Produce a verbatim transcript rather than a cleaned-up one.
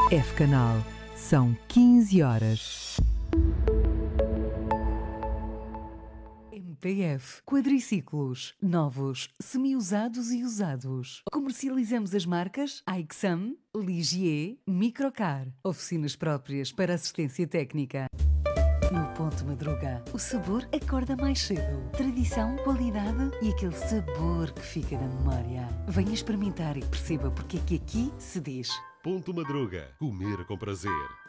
F-Canal, são quinze horas. M P F Quadriciclos, novos, semi-usados e usados. Comercializamos as marcas Aixam, Ligier, Microcar. Oficinas próprias para assistência técnica. No Ponto Madruga, o sabor acorda mais cedo. Tradição, qualidade e aquele sabor que fica na memória. Venha experimentar e perceba porque é que aqui se diz. Ponto Madruga, comer com prazer.